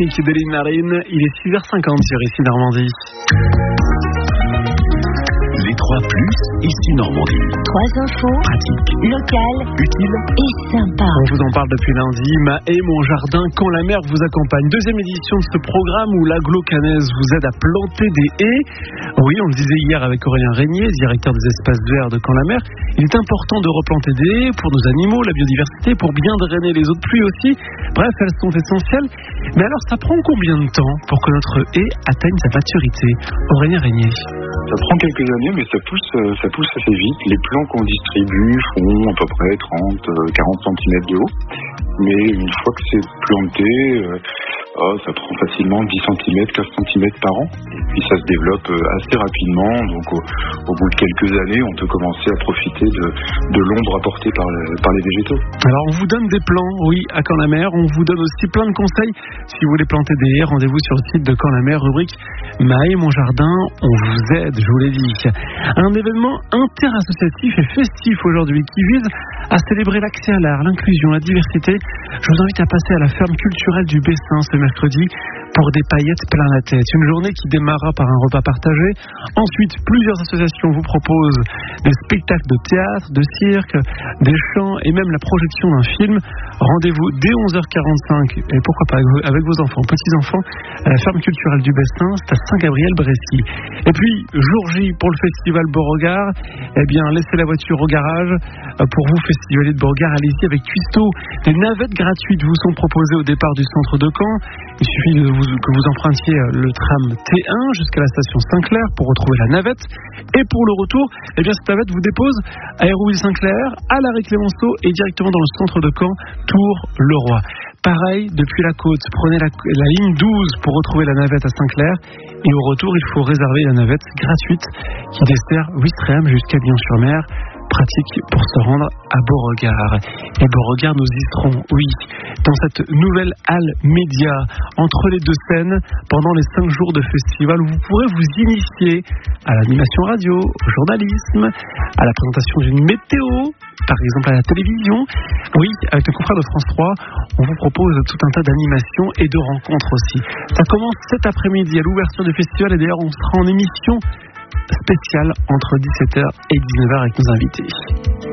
Technique d'Eline Marine, il est 6h50 sur Ici Normandie. Les 3 plus, Ici Normandie. 3 infos, Pratique, locales, utile et sympa. On vous en parle depuis lundi. Ma et mon jardin, quand la mer vous accompagne. Deuxième édition de ce programme où l'Aglo Cannaises vous aide à planter des haies. Oui, on le disait hier avec Aurélien Régnier, directeur des espaces verts de Quand la mer. Il est important de replanter des haies pour nos animaux, la biodiversité, pour bien drainer les eaux de pluie aussi. Bref, elles sont essentielles. Mais alors, ça prend combien de temps pour que notre haie atteigne sa maturité? Aurélien Régnier. Ça prend quelques années, mais ça pousse assez vite. Les plants qu'on distribue font à peu près 30-40 cm de haut. Mais une fois que c'est planté, ça prend facilement 10 cm, 15 cm par an. Et puis ça se développe assez rapidement. Donc au bout de quelques années, on peut commencer à profiter de l'ombre apportée par les végétaux. Alors on vous donne des plans, oui, à Quand la mer. On vous donne aussi plein de conseils. Si vous voulez planter des haies, rendez-vous sur le site de Quand la mer, rubrique Ma et mon jardin. On vous aide, je vous l'ai dit. Un événement interassociatif et festif aujourd'hui qui vise à célébrer l'accès à l'art, l'inclusion, la diversité. Je vous invite à passer à la ferme culturelle du Bessin ce mercredi pour des paillettes plein la tête. Une journée qui démarrera par un repas partagé. Ensuite, plusieurs associations vous proposent des spectacles de théâtre, de cirque, des chants et même la projection d'un film. Rendez-vous dès 11h45 et pourquoi pas avec vos enfants, petits-enfants, à la ferme culturelle du Bessin, c'est à Saint-Gabriel-Brécy. Et puis, jour J pour le festival Beauregard, eh bien, laissez la voiture au garage. Pour vous, festivaliers de Beauregard, allez-y avec Cuisto. Des navettes gratuites vous sont proposées au départ du centre de Caen. Il suffit que vous empruntiez le tram T1 jusqu'à la station Saint-Clair pour retrouver la navette. Et pour le retour, eh bien, cette navette vous dépose à Hérouville-Saint-Clair, à l'arrêt Clémenceau et directement dans le centre de Caen, Tours-le-Roi. Pareil, depuis la côte, prenez la ligne 12 pour retrouver la navette à Saint-Clair. Et au retour, il faut réserver la navette gratuite qui dessert Ouistreham jusqu'à Lyon-sur-Mer. Pratique pour se rendre à Beauregard. Et Beauregard, nous y serons, oui, dans cette nouvelle halle média, entre les deux scènes, pendant les 5 jours de festival, où vous pourrez vous initier à l'animation radio, au journalisme, à la présentation d'une météo, par exemple à la télévision. Oui, avec le confrère de France 3, on vous propose tout un tas d'animations et de rencontres aussi. Ça commence cet après-midi à l'ouverture du festival, et d'ailleurs on sera en émission spéciale entre 17h et 19h avec nos invités.